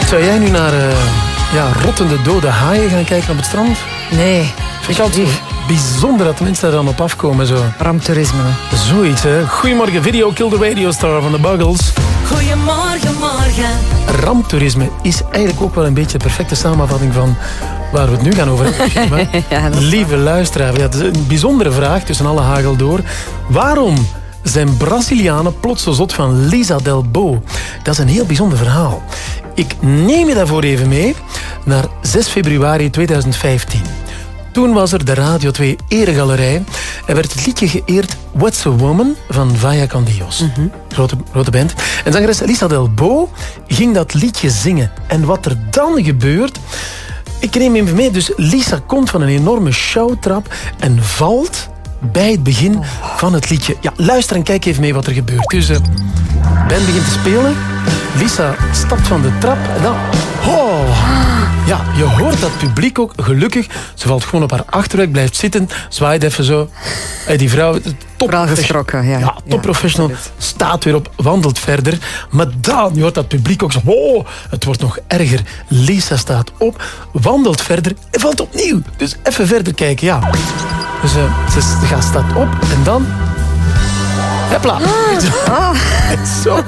Zou jij nu naar rottende dode haaien gaan kijken op het strand? Nee. Vind je altijd bijzonder dat de mensen daar dan op afkomen? Zo. Ramptoerisme. Zoiets, hè. Goedemorgen, Video Kill the Radio Star van de Buggles. Goedemorgen, morgen. Ramptoerisme is eigenlijk ook wel een beetje de perfecte samenvatting van waar we het nu gaan over hebben. Ja, Lieve luisteraar, ja, het is een bijzondere vraag tussen alle hagel door. Waarom zijn Brazilianen plots zo zot van Lisa Delbo? Dat is een heel bijzonder verhaal. Ik neem je daarvoor even mee naar 6 februari 2015. Toen was er de Radio 2 Eregalerij en werd het liedje geëerd What's a Woman van Vaya con Dios. Grote band. En zangeres Lisa Delbo ging dat liedje zingen. En wat er dan gebeurt... Ik neem hem mee. Dus Lisa komt van een enorme showtrap en valt bij het begin van het liedje. Ja, luister en kijk even mee wat er gebeurt. Dus Ben begint te spelen. Lisa stapt van de trap en dan... Ja, je hoort dat publiek ook, gelukkig. Ze valt gewoon op haar achterwerk, blijft zitten, zwaait even zo. Die vrouw, top professional, staat weer op, wandelt verder. Maar dan, je hoort dat publiek ook zo... Wow, het wordt nog erger. Lisa staat op, wandelt verder en valt opnieuw. Dus even verder kijken, ja. Dus ze staat op en dan... Hepla. Zo.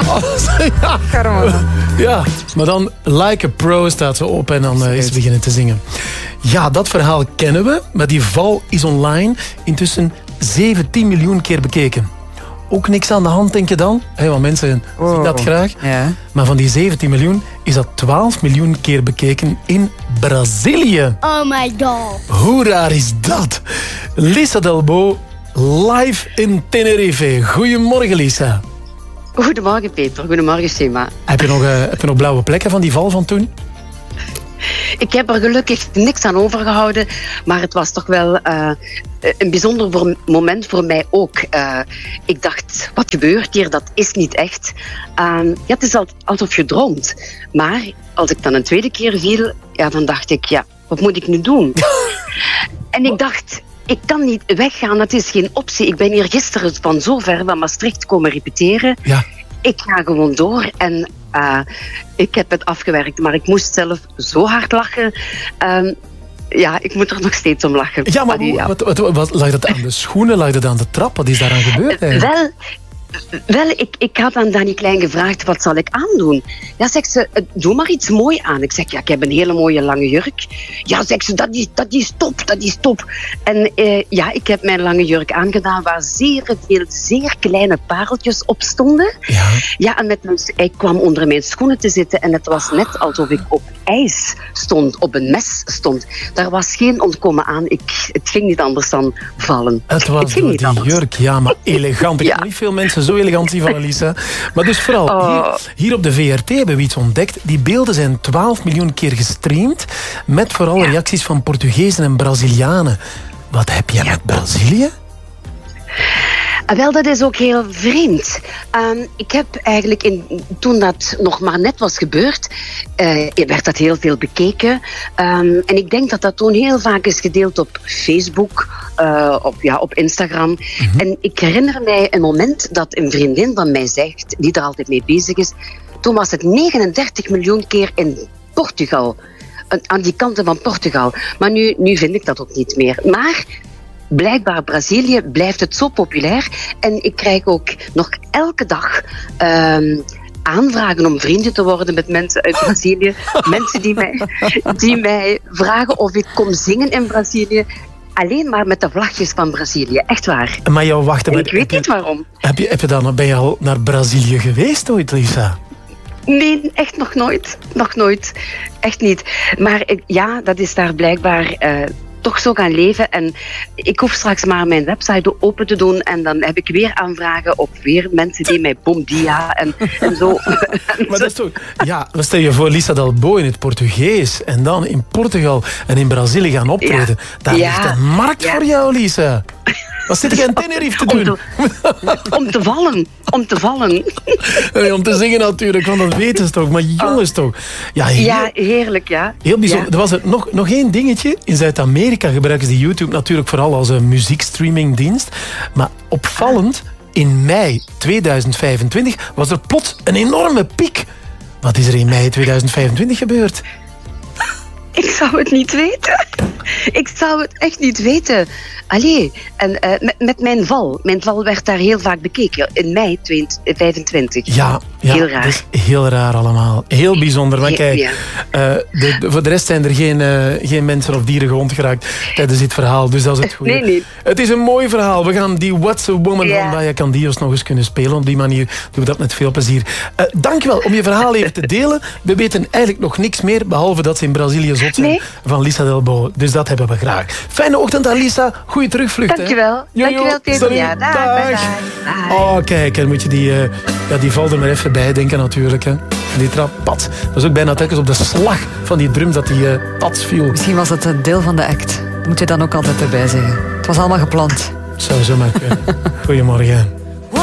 Ja, maar dan like a pro staat ze op en dan is ze beginnen te zingen. Ja, dat verhaal kennen we, maar die val is online intussen 17 miljoen keer bekeken. Ook niks aan de hand, denk je dan? Want mensen zien dat graag. Ja. Maar van die 17 miljoen is dat 12 miljoen keer bekeken in Brazilië. Oh my god. Hoe raar is dat? Lisa Delbo... live in Tenerife. Goedemorgen, Lisa. Goedemorgen, Peter. Goedemorgen, Sema. Heb je nog blauwe plekken van die val van toen? Ik heb er gelukkig niks aan overgehouden, maar het was toch wel een bijzonder moment voor mij ook. Ik dacht, wat gebeurt hier? Dat is niet echt. Het is alsof je droomt. Maar als ik dan een tweede keer viel, dan dacht ik, wat moet ik nu doen? En ik dacht... Ik kan niet weggaan, dat is geen optie. Ik ben hier gisteren van zo ver van Maastricht komen repeteren. Ja. Ik ga gewoon door en ik heb het afgewerkt. Maar ik moest zelf zo hard lachen. Ik moet er nog steeds om lachen. Ja, maar wat lag dat aan de schoenen? Lag dat aan de trap? Wat is daaraan gebeurd eigenlijk? Wel, ik had aan Danny Klein gevraagd, wat zal ik aandoen? Ja, zegt ze, doe maar iets mooi aan. Ik zeg, ik heb een hele mooie lange jurk. Ja, zegt ze, dat is top. En ik heb mijn lange jurk aangedaan, waar zeer veel, zeer kleine pareltjes op stonden. Ja, en ik kwam onder mijn schoenen te zitten en het was net alsof ik op ijs stond, op een mes stond. Daar was geen ontkomen aan. Het ging niet anders dan vallen. Het was door die jurk, ja, maar elegant. Ik heb niet veel mensen zo elegant zien van Elisa. Maar dus vooral, hier op de VRT hebben we iets ontdekt. Die beelden zijn 12 miljoen keer gestreamd, met vooral reacties van Portugezen en Brazilianen. Wat heb jij met Brazilië? Wel, dat is ook heel vreemd. Ik heb eigenlijk, toen dat nog maar net was gebeurd, werd dat heel veel bekeken. En ik denk dat dat toen heel vaak is gedeeld op Facebook, op Instagram. En ik herinner mij een moment dat een vriendin van mij zegt, die er altijd mee bezig is, toen was het 39 miljoen keer in Portugal. Aan die kanten van Portugal. Maar nu vind ik dat ook niet meer. Maar... blijkbaar Brazilië blijft het zo populair. En ik krijg ook nog elke dag aanvragen om vrienden te worden met mensen uit Brazilië. Mensen die mij vragen of ik kom zingen in Brazilië. Alleen maar met de vlagjes van Brazilië. Echt waar. Maar wacht, ik weet niet waarom. Ben je al naar Brazilië geweest ooit, Lisa? Nee, echt nog nooit. Nog nooit. Echt niet. Maar dat is daar blijkbaar... toch zo gaan leven. En ik hoef straks maar mijn website open te doen en dan heb ik weer aanvragen op weer mensen die mij bomdia en zo. Maar dat is toch... Ja, stel je voor Lisa Delbo in het Portugees en dan in Portugal en in Brazilië gaan optreden. Daar ligt een markt voor jou, Lisa. Wat zit je in Tenerife te doen? Om te vallen. Nee, om te zingen natuurlijk, want dat weten ze toch. Maar jongens toch. Ja, heerlijk, ja. Heel bijzonder. Ja. Er was nog één dingetje. In Zuid-Amerika gebruiken ze YouTube natuurlijk vooral als een muziekstreamingdienst. Maar opvallend, in mei 2025 was er plots een enorme piek. Wat is er in mei 2025 gebeurd? Ik zou het niet weten. Ik zou het echt niet weten. Allee, en met mijn val. Mijn val werd daar heel vaak bekeken. In mei 2025. Ja, heel raar. Dat is heel raar allemaal. Heel bijzonder. Maar kijk, voor de rest zijn er geen mensen of dieren gewond geraakt tijdens dit verhaal. Dus dat is het goede. Nee. Het is een mooi verhaal. We gaan die What's a Woman van Daya Candios nog eens kunnen spelen. Op die manier doen we dat met veel plezier. Dankjewel om je verhaal even te delen. We weten eigenlijk nog niks meer, behalve dat ze in Brazilië zot zijn van Lisa Delbo. Dus dat hebben we graag. Fijne ochtend aan Lisa. Goeie terugvlucht. Dankjewel. Dankjewel, Peter. Ja, dag. Oh, kijk, dan moet je die val er maar even bij denken natuurlijk. Hè. Die trap, pat. Dat is ook bijna telkens op de slag van die drum dat die pats viel. Misschien was het een deel van de act. Dat moet je dan ook altijd erbij zeggen. Het was allemaal gepland. Zou zo maar kunnen. Goedemorgen.